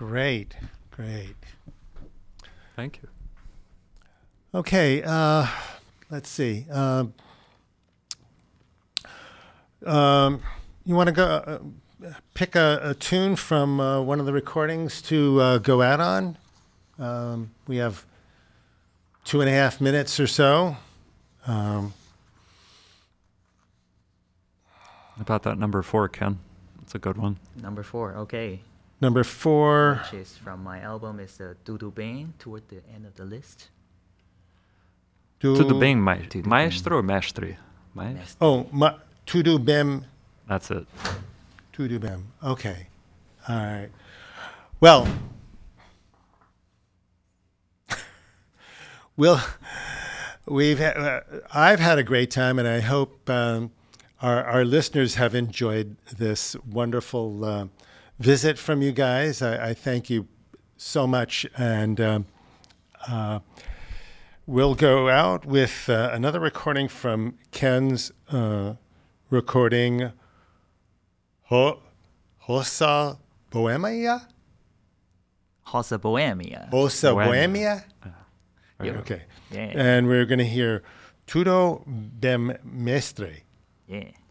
Great. Thank you. Okay, let's see. You want to go pick a tune from one of the recordings to go out on? We have 2.5 minutes or so. About that number 4, Ken. That's a good one. Number 4, okay. Number 4. Which is from my album, is the Tudo Bem, toward the end of the list. Tudo bem, Tudo maestro or mestre? Tudo Bem. That's it. Tudo Bem. Okay. All right. Well, I've had a great time, and I hope our listeners have enjoyed this wonderful visit from you guys. I thank you so much, and we'll go out with another recording from Ken's recording, Hossa Bohemia? Hossa Bohemia. Hossa Bohemia? Yeah. Okay. Yeah. And we're going to hear Tudo Bem Mestre. Yeah.